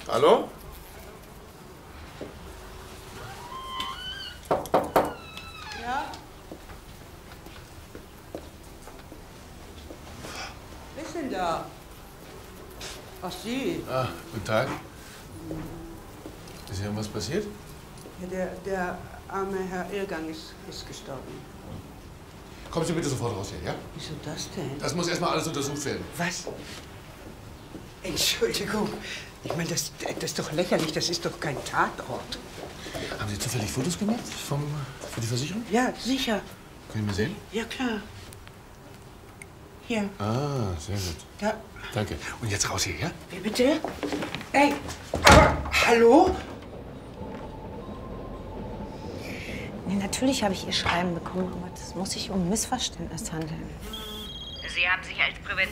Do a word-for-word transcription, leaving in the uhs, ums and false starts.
Hallo? Ja? Wer ist denn da? Ach, Sie. Ah, guten Tag. Ist irgendwas passiert? Ja, der, der arme Herr Irrgang ist, ist gestorben. Kommen Sie bitte sofort raus hier, ja? Wieso das denn? Das muss erstmal alles untersucht werden. Was? Entschuldigung. Ich meine, das, das ist doch lächerlich. Das ist doch kein Tatort. Haben Sie zufällig Fotos gemacht vom, für die Versicherung? Ja, sicher. Können wir mal sehen? Ja, klar. Hier. Ah, sehr gut. Da. Danke. Und jetzt raus hier, ja? Wie bitte? Ey, aber hallo? Nee, natürlich habe ich Ihr Schreiben bekommen, aber das muss sich um Missverständnis handeln. Sie haben sich als Prävention